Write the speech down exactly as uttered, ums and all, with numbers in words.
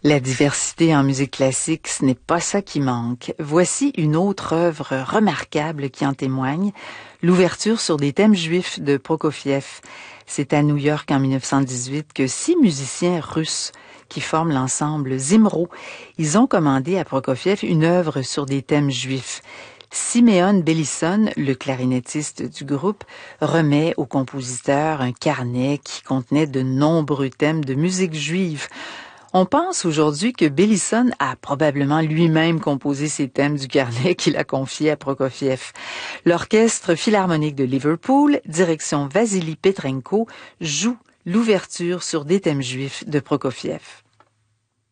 La diversité en musique classique, ce n'est pas ça qui manque. Voici une autre œuvre remarquable qui en témoigne, l'ouverture sur des thèmes juifs de Prokofiev. C'est à New York en mille neuf cent dix-huit que six musiciens russes qui forment l'ensemble Zimro, ils ont commandé à Prokofiev une œuvre sur des thèmes juifs. Simeon Bellisson, le clarinettiste du groupe, remet au compositeur un carnet qui contenait de nombreux thèmes de musique juive. On pense aujourd'hui que Bellisson a probablement lui-même composé ces thèmes du carnet qu'il a confié à Prokofiev. L'Orchestre Philharmonique de Liverpool, direction Vassili Petrenko, joue l'ouverture sur des thèmes juifs de Prokofiev.